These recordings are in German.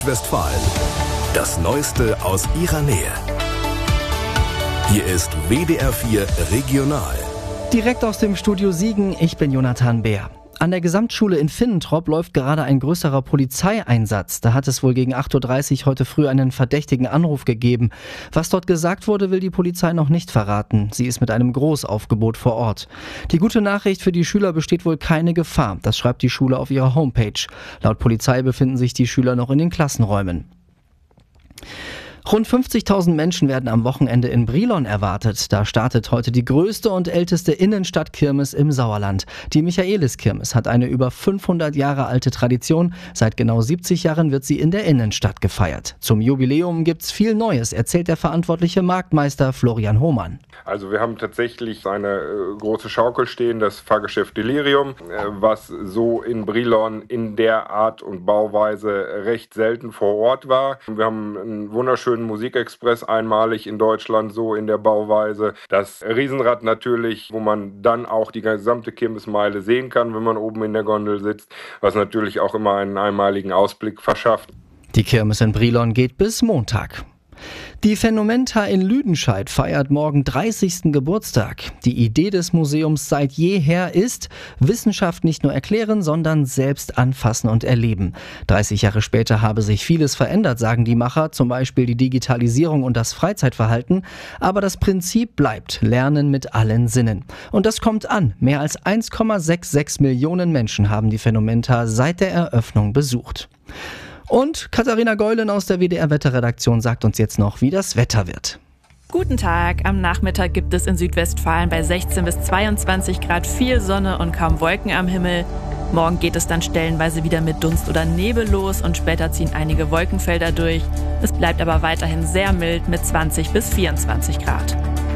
Westfalen. Das Neueste aus ihrer Nähe. Hier ist WDR 4 Regional. Direkt aus dem Studio Siegen, ich bin Jonathan Beer. An der Gesamtschule in Finnentrop läuft gerade ein größerer Polizeieinsatz. Da hat es wohl gegen 8.30 Uhr heute früh einen verdächtigen Anruf gegeben. Was dort gesagt wurde, will die Polizei noch nicht verraten. Sie ist mit einem Großaufgebot vor Ort. Die gute Nachricht für die Schüler: besteht wohl keine Gefahr. Das schreibt die Schule auf ihrer Homepage. Laut Polizei befinden sich die Schüler noch in den Klassenräumen. Rund 50.000 Menschen werden am Wochenende in Brilon erwartet. Da startet heute die größte und älteste Innenstadtkirmes im Sauerland. Die Michaeliskirmes hat eine über 500 Jahre alte Tradition. Seit genau 70 Jahren wird sie in der Innenstadt gefeiert. Zum Jubiläum gibt's viel Neues, erzählt der verantwortliche Marktmeister Florian Hohmann. Also wir haben tatsächlich eine große Schaukel stehen, das Fahrgeschäft Delirium, was so in Brilon in der Art und Bauweise recht selten vor Ort war. Wir haben einen wunderschönen Musikexpress, einmalig in Deutschland so in der Bauweise. Das Riesenrad natürlich, wo man dann auch die gesamte Kirmesmeile sehen kann, wenn man oben in der Gondel sitzt, was natürlich auch immer einen einmaligen Ausblick verschafft. Die Kirmes in Brilon geht bis Montag. Die Phänomenta in Lüdenscheid feiert morgen 30. Geburtstag. Die Idee des Museums seit jeher ist: Wissenschaft nicht nur erklären, sondern selbst anfassen und erleben. 30 Jahre später habe sich vieles verändert, sagen die Macher, zum Beispiel die Digitalisierung und das Freizeitverhalten. Aber das Prinzip bleibt: Lernen mit allen Sinnen. Und das kommt an. Mehr als 1,66 Millionen Menschen haben die Phänomenta seit der Eröffnung besucht. Und Katharina Geulen aus der WDR-Wetterredaktion sagt uns jetzt noch, wie das Wetter wird. Guten Tag. Am Nachmittag gibt es in Südwestfalen bei 16 bis 22 Grad viel Sonne und kaum Wolken am Himmel. Morgen geht es dann stellenweise wieder mit Dunst oder Nebel los und später ziehen einige Wolkenfelder durch. Es bleibt aber weiterhin sehr mild mit 20 bis 24 Grad.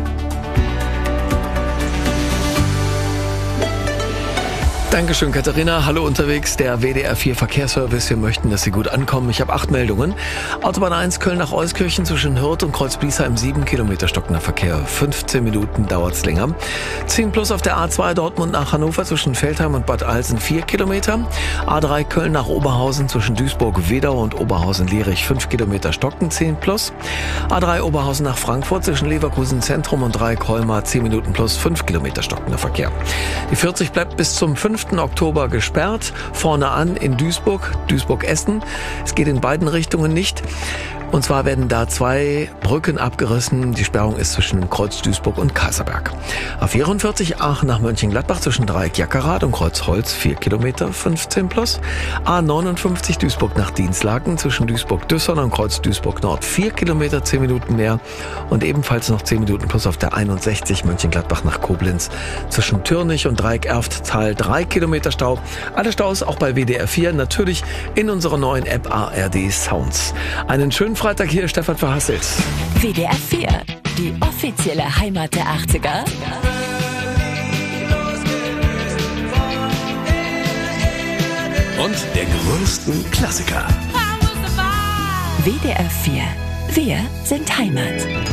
Dankeschön, Katharina. Hallo unterwegs, der WDR 4 Verkehrsservice. Wir möchten, dass Sie gut ankommen. Ich habe 8 Meldungen. Autobahn 1 Köln nach Euskirchen zwischen Hürth und Kreuzbliesheim 7 Kilometer stockender Verkehr. 15 Minuten dauert's länger. 10 plus auf der A2 Dortmund nach Hannover zwischen Veltheim und Bad Alsen 4 Kilometer. A3 Köln nach Oberhausen zwischen Duisburg-Wedau und Oberhausen-Lierich 5 Kilometer stocken 10 plus. A3 Oberhausen nach Frankfurt zwischen Leverkusen Zentrum und Dreieck-Holmer 10 Minuten plus 5 Kilometer stockender Verkehr. Die 40 bleibt bis zum 5. Oktober gesperrt. Vorne an in Duisburg-Essen. Es geht in beiden Richtungen nicht. Und zwar werden da 2 Brücken abgerissen. Die Sperrung ist zwischen Kreuz Duisburg und Kaiserberg. A44 Aachen nach Mönchengladbach zwischen Dreieck-Jackerath und Kreuzholz 4 Kilometer 15 plus. A59 Duisburg nach Dinslaken zwischen Duisburg-Düssern und Kreuz Duisburg-Nord 4 Kilometer 10 Minuten mehr. Und ebenfalls noch 10 Minuten plus auf der 61 Mönchengladbach nach Koblenz zwischen Türnich und Dreieck-Erfttal 3 Kilometer Stau. Alle Staus auch bei WDR 4, natürlich in unserer neuen App ARD Sounds. Einen schönen Freitag, hier Stefan Verhasselt. WDR 4, die offizielle Heimat der 80er. Und der größten Klassiker. WDR 4, wir sind Heimat.